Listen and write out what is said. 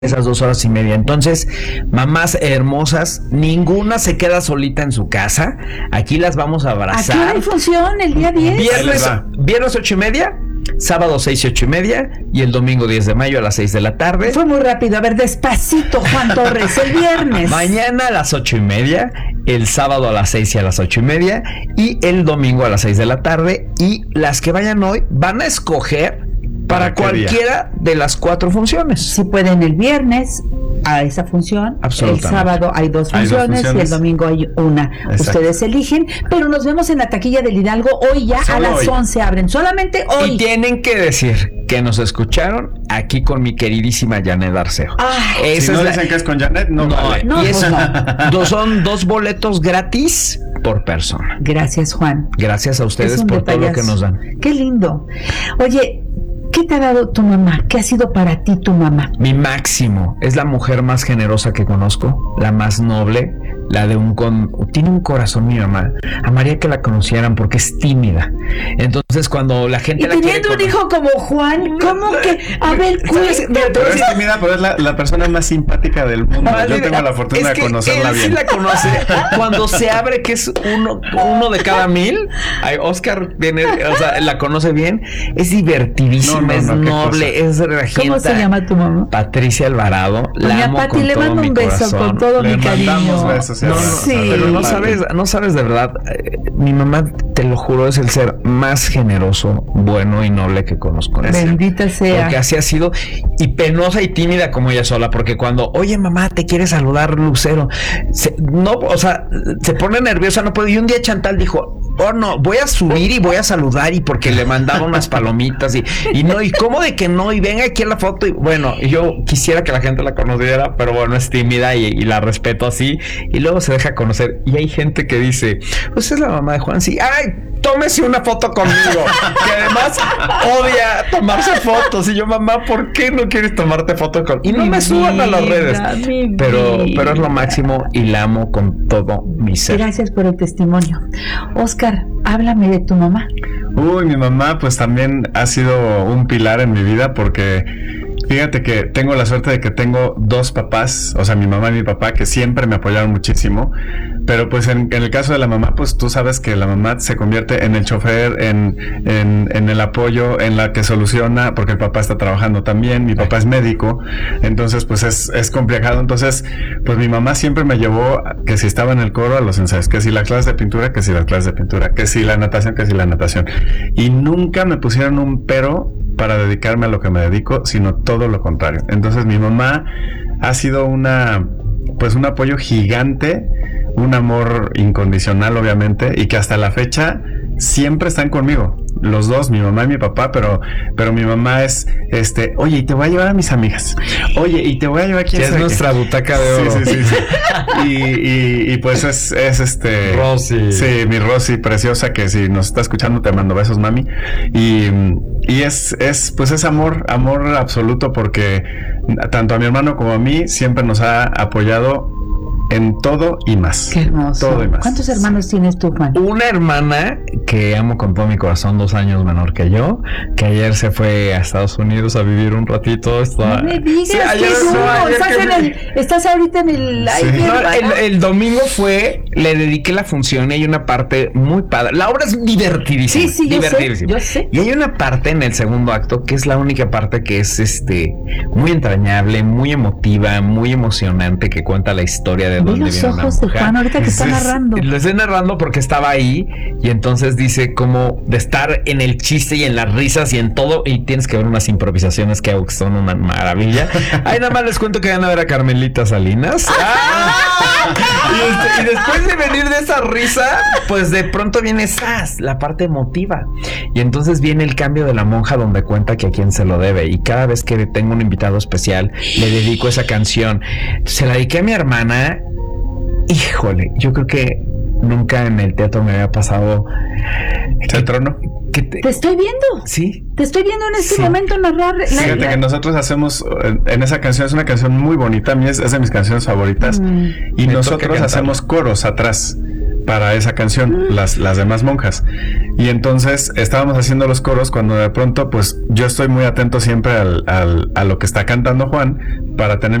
esas 2 horas y media. Entonces, mamás hermosas, ninguna se queda solita en su casa. Aquí las vamos a abrazar. Aquí hay función el día 10. Viernes 8:30, sábado 6 y 8:30 y el domingo 10 de mayo a las 6 de la tarde. Fue muy rápido. A ver, despacito, Juan Torres, el viernes. Mañana a las 8:30, el sábado a las 6 y a las 8:30 y el domingo a las 6 de la tarde. Y las que vayan hoy van a escoger para cualquiera de las 4 funciones. Si pueden el viernes a esa función, el sábado hay dos funciones y el domingo hay una. Exacto. Ustedes eligen, pero nos vemos en la taquilla del Hidalgo hoy ya. Solo a las 11 abren, solamente hoy. Y tienen que decir que nos escucharon aquí con mi queridísima Janet Arceo. Si no dicen que es con Janet, no vale. No, y eso no. Son 2 boletos gratis por persona. Gracias, Juan. Gracias a ustedes por todo lo que nos dan. Qué lindo. Oye, ¿qué te ha dado tu mamá? ¿Qué ha sido para ti tu mamá? Mi máximo. Es la mujer más generosa que conozco, la más noble, la de tiene un corazón mi mamá. Amaría que la conocieran porque es tímida. Entonces cuando la gente la quiere teniendo un hijo como Juan, ¿cómo que? A ver, pero es tímida, pero es la persona más simpática del mundo. Yo tengo la fortuna de conocerla bien. Sí la conoce. Cuando se abre, que es uno de cada 1000. Oscar viene, la conoce bien. Es divertidísima, es noble, es regienta. ¿Cómo se llama tu mamá? Patricia Alvarado. La amo con le mando un beso con todo mi cariño. Besos, pero no sabes de verdad. Mi mamá, te lo juro, es el ser más generoso, bueno y noble que conozco. Bendita sea. Porque así ha sido, y penosa y tímida como ella sola, porque cuando, oye mamá, te quiere saludar Lucero, se pone nerviosa, no puede. Y un día Chantal dijo, no, voy a subir y voy a saludar, y porque le mandaba unas palomitas y no, y cómo de que no, y venga aquí a la foto, y bueno, yo quisiera que la gente la conociera, pero bueno, es tímida y la respeto así, y luego se deja conocer. Y hay gente que dice, pues es la mamá de Juan, sí, ay, tómese una foto conmigo, que además odia tomarse fotos. Y yo, mamá, ¿por qué no quieres tomarte fotos conmigo? Y no me suban a las redes. Pero es lo máximo y la amo con todo mi ser. Gracias por el testimonio. Oscar, háblame de tu mamá. Mi mamá pues también ha sido un pilar en mi vida, porque fíjate que tengo la suerte de que tengo 2 papás, o sea, mi mamá y mi papá, que siempre me apoyaron muchísimo. Pero pues en el caso de la mamá, pues tú sabes que la mamá se convierte en el chofer, en el apoyo, en la que soluciona, porque el papá está trabajando también, mi papá es médico, entonces pues es complicado. Entonces pues mi mamá siempre me llevó, que si estaba en el coro, a los ensayos, que si la clase de pintura, que si la clase de pintura, que si la natación, que si la natación, y nunca me pusieron un pero para dedicarme a lo que me dedico, sino todo lo contrario. Entonces mi mamá ha sido un apoyo gigante, un amor incondicional, obviamente, y que hasta la fecha siempre están conmigo, los 2, mi mamá y mi papá, pero mi mamá es, oye, y te voy a llevar a mis amigas, oye, y te voy a llevar aquí. Es nuestra butaca de oro. Sí. y pues es Rosy. Sí, mi Rosy preciosa, que si nos está escuchando te mando besos, mami. Y es amor absoluto, porque tanto a mi hermano como a mí siempre nos ha apoyado en todo y más. Qué hermoso. Todo y más. ¿Cuántos hermanos tienes tú, Juan? Una hermana que amo con todo mi corazón, 2 años menor que yo, que ayer se fue a Estados Unidos a vivir un ratito. No me digas, sí, estás ahorita en el... el domingo le dediqué la función, y hay una parte muy padre. La obra es divertidísima. Sí, divertidísima. Yo sé. Y hay una parte en el segundo acto que es la única parte que es muy entrañable, muy emotiva, muy emocionante, que cuenta la historia de dónde los ojos de Juan ahorita que está narrando. Lo estoy narrando porque estaba ahí, y entonces dice como de estar en el chiste y en las risas y en todo, y tienes que ver unas improvisaciones que hago que son una maravilla. Ahí nada más les cuento que van a ver a Carmelita Salinas. Y después de venir de esa risa, pues de pronto viene la parte emotiva, y entonces viene el cambio de la monja, donde cuenta que a quién se lo debe, y cada vez que tengo un invitado especial le dedico esa canción. Se la dediqué a mi hermana. Híjole, yo creo que nunca en el teatro me había pasado. ¿Teatro no? Te estoy viendo. Sí. Te estoy viendo en este momento narrar. Fíjate que nosotros hacemos en esa canción, es una canción muy bonita, a mí es de mis canciones favoritas, y nosotros hacemos coros atrás para esa canción, las demás monjas. Y entonces estábamos haciendo los coros cuando de pronto, pues yo estoy muy atento siempre a lo que está cantando Juan para tener